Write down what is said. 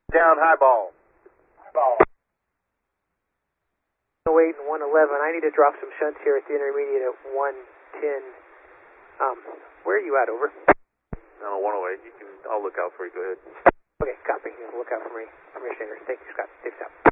Down highball. 108 and 111. I need to drop some shunts here at the intermediate at 110. Where are you at, over? No, 108. I'll look out for you. Go ahead. Okay, copy. Look out for me. I'm your standard. Thank you, Scott. Safe stop.